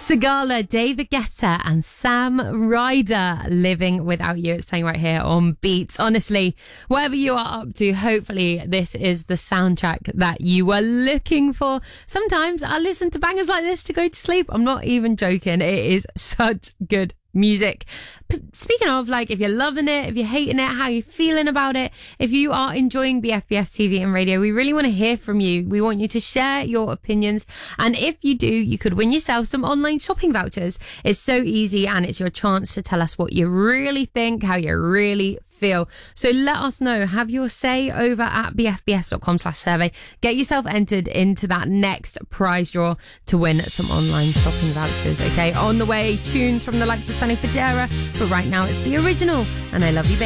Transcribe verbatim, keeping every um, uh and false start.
Sigala, David Guetta and Sam Ryder, Living Without You. It's playing right here on Beats. Honestly, whatever you are up to, hopefully this is the soundtrack that you were looking for. Sometimes I listen to bangers like this to go to sleep. I'm not even joking. It is such good music. P- speaking of, like, if you're loving it, if you're hating it, how you feeling about it, if you are enjoying B F B S T V and radio, we really want to hear from you. We want you to share your opinions, and if you do, you could win yourself some online shopping vouchers. It's so easy, and it's your chance to tell us what you really think, how you really feel. So let us know. Have your say over at bfbs.com slash survey. Get yourself entered into that next prize draw to win some online shopping vouchers. Okay, on the way, tunes from the likes of Sunny Federa, but right now it's the original, and I Love You, Baby.